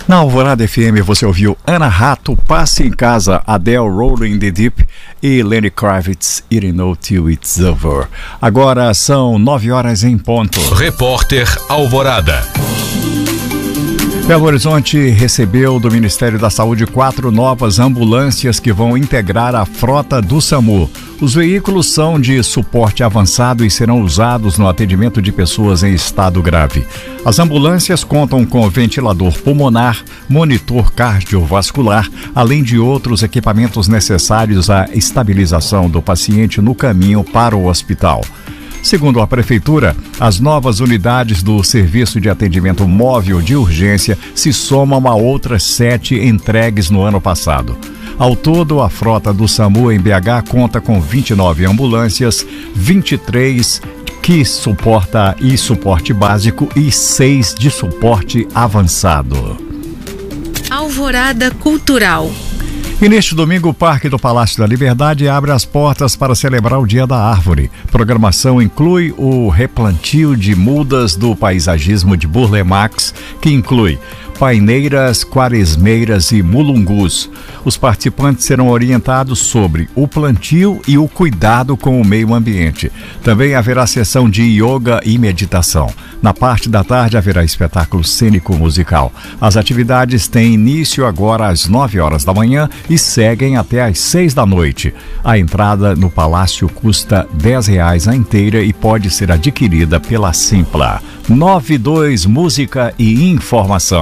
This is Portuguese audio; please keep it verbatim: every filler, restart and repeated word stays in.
Na Alvorada F M você ouviu Ana Rato, Passe em Casa, Adele, Rolling in the Deep e Lenny Kravitz, It Ain't No Till It's Over. Agora são nove horas em ponto. Repórter Alvorada. Belo Horizonte recebeu do Ministério da Saúde quatro novas ambulâncias que vão integrar a frota do SAMU. Os veículos são de suporte avançado e serão usados no atendimento de pessoas em estado grave. As ambulâncias contam com ventilador pulmonar, monitor cardiovascular, além de outros equipamentos necessários à estabilização do paciente no caminho para o hospital. Segundo a Prefeitura, as novas unidades do Serviço de Atendimento Móvel de Urgência se somam a outras sete entregues no ano passado. Ao todo, a frota do SAMU em B H conta com vinte e nove ambulâncias, vinte e três que suporta e suporte básico e seis de suporte avançado. Alvorada Cultural. E neste domingo, o Parque do Palácio da Liberdade abre as portas para celebrar o Dia da Árvore. Programação inclui o replantio de mudas do paisagismo de Burle Marx, que inclui paineiras, quaresmeiras e mulungus. Os participantes serão orientados sobre o plantio e o cuidado com o meio ambiente. Também haverá sessão de yoga e meditação. Na parte da tarde haverá espetáculo cênico musical. As atividades têm início agora às nove horas da manhã e seguem até às seis da noite. A entrada no palácio custa dez reais a inteira e pode ser adquirida pela Simpla. nove dois Música e Informação.